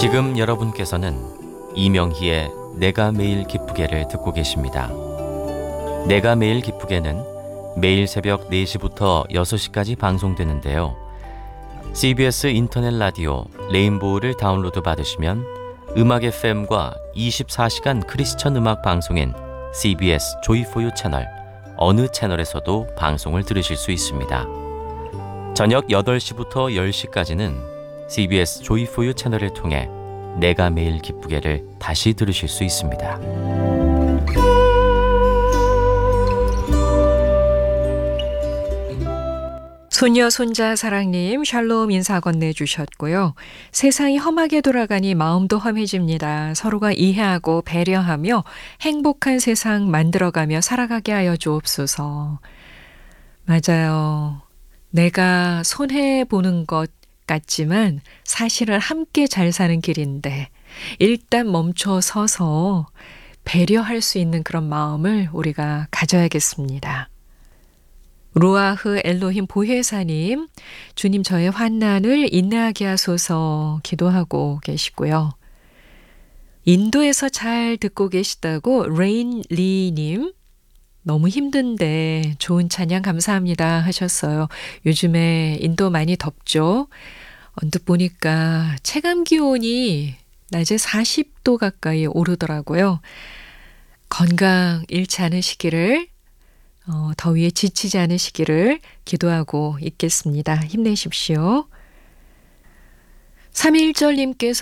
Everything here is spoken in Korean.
지금 여러분께서는 이명희의 내가 매일 기쁘게를 듣고 계십니다. 내가 매일 기쁘게는 매일 새벽 4시부터 6시까지 방송되는데요. CBS 인터넷 라디오 레인보우를 다운로드 받으시면 음악 FM과 24시간 크리스천 음악 방송인 CBS 조이포유 채널 어느 채널에서도 방송을 들으실 수 있습니다. 저녁 8시부터 10시까지는 CBS 조이포유 채널을 통해 내가 매일 기쁘게를 다시 들으실 수 있습니다. 손녀 손자 사랑님 샬롬 인사 건네주셨고요. 세상이 험하게 돌아가니 마음도 험해집니다. 서로가 이해하고 배려하며 행복한 세상 만들어가며 살아가게 하여 주옵소서. 맞아요. 내가 손해보는 것 같지만 사실은 함께 잘 사는 길인데 일단 멈춰 서서 배려할 수 있는 그런 마음을 우리가 가져야겠습니다. 루아흐 엘로힘 보혜사님, 주님 저의 환난을 인내하게 하소서 기도하고 계시고요. 인도에서 잘 듣고 계시다고 레인 리님, 너무 힘든데 좋은 찬양 감사합니다 하셨어요. 요즘에 인도 많이 덥죠? 언뜻 보니까 체감 기온이 낮에 40도 가까이 오르더라고요. 건강 잃지 않으시기를, 더위에 지치지 않으시기를 기도하고 있겠습니다. 힘내십시오. 3.1절님께서